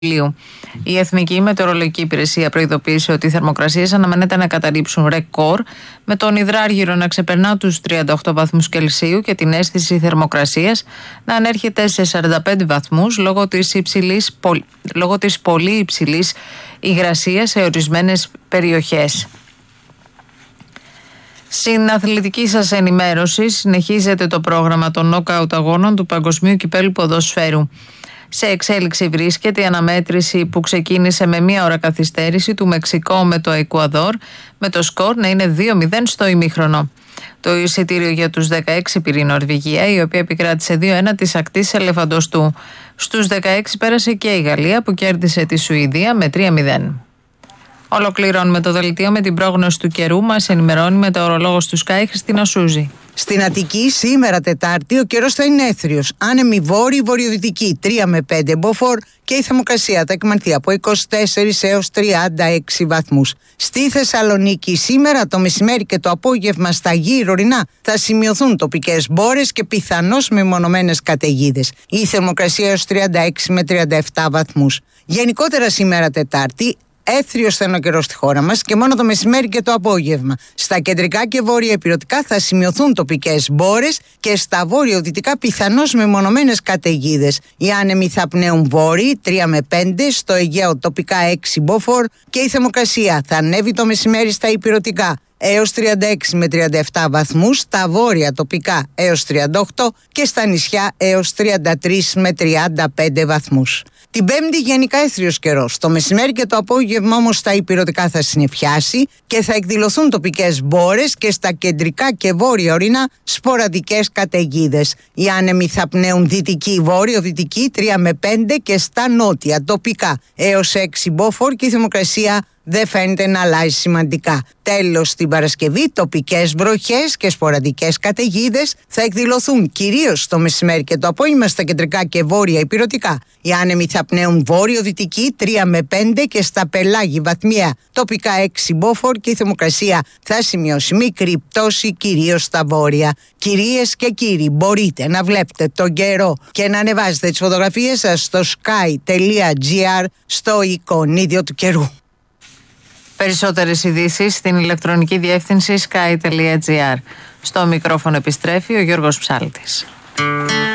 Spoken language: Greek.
Η Εθνική Μετεωρολογική Υπηρεσία προειδοποίησε ότι οι θερμοκρασίες αναμένεται να καταρρύψουν ρεκόρ, με τον υδράργυρο να ξεπερνά τους 38 βαθμούς Κελσίου και την αίσθηση θερμοκρασίας να ανέρχεται σε 45 βαθμούς λόγω της πολύ υψηλής υγρασίας σε ορισμένες περιοχές. Στην αθλητική σας ενημέρωση, συνεχίζεται το πρόγραμμα των νόκαουτ αγώνων του Παγκοσμίου Κυπέλλου Ποδοσφαίρου. Σε εξέλιξη βρίσκεται η αναμέτρηση που ξεκίνησε με 1 ώρα καθυστέρηση του Μεξικό με το Εκουαδόρ, με το σκορ να είναι 2-0 στο ημίχρονο. Το εισιτήριο για τους 16 πήρε η Νορβηγία, η οποία επικράτησε 2-1 της ακτής Ελεφαντοστού. Στους 16 πέρασε και η Γαλλία, που κέρδισε τη Σουηδία με 3-0. Ολοκληρώνουμε το δελτίο με την πρόγνωση του καιρού. Μας ενημερώνει μετεωρολόγος του Sky, Χριστίνα Σούζη. Στην Αττική, σήμερα Τετάρτη, ο καιρός θα είναι έθριος. Άνεμη βόρειο-βορειοδυτική, 3 με 5 μποφόρ, και η θερμοκρασία θα εκμανθεί από 24 έως 36 βαθμούς. Στη Θεσσαλονίκη, σήμερα το μεσημέρι και το απόγευμα στα γύρω ορεινά θα σημειωθούν τοπικές μπόρες και πιθανώς μεμονωμένες καταιγίδες. Η θερμοκρασία έως 36 με 37 βαθμούς. Γενικότερα, σήμερα Τετάρτη, έθριος θα είναι ο καιρός στη χώρα μας και μόνο το μεσημέρι και το απόγευμα. Στα κεντρικά και βόρεια ηπειρωτικά θα σημειωθούν τοπικές μπόρες και στα βόρειο-δυτικά πιθανώς μεμονωμένες καταιγίδες. Οι άνεμοι θα πνέουν βόρειοι 3 με 5, στο Αιγαίο τοπικά 6 μποφόρ και η θερμοκρασία θα ανέβει το μεσημέρι στα ηπειρωτικά έως 36 με 37 βαθμούς, στα βόρεια τοπικά έως 38 και στα νησιά έως 33 με 35 βαθμούς. Την Πέμπτη γενικά έθριος καιρός. Το μεσημέρι και το απόγευμα όμως στα ηπειρωτικά θα συννεφιάσει και θα εκδηλωθούν τοπικές μπόρες και στα κεντρικά και βόρεια ορεινά σποραδικές καταιγίδες. Οι άνεμοι θα πνέουν δυτική, βόρειο-δυτική 3 με 5 και στα νότια τοπικά έως 6 μποφόρ και η θερμοκρασία δεν φαίνεται να αλλάζει σημαντικά. Τέλος, την Παρασκευή τοπικές βροχές και σποραδικές καταιγίδες θα εκδηλωθούν κυρίως το μεσημέρι και το απόγευμα στα κεντρικά και βόρεια ηπειρωτικά. Οι άνεμοι θα πνέουν βόρειο-δυτική 3 με 5 και στα πελάγη βαθμία τοπικά 6 μποφόρ και η θερμοκρασία θα σημειώσει μικρή πτώση κυρίως στα βόρεια. Κυρίες και κύριοι, μπορείτε να βλέπετε τον καιρό και να ανεβάζετε τις φωτογραφίες σας στο sky.gr στο εικονίδιο του καιρού. Περισσότερες ειδήσεις στην ηλεκτρονική διεύθυνση sky.gr. Στο μικρόφωνο επιστρέφει ο Γιώργος Ψάλτης.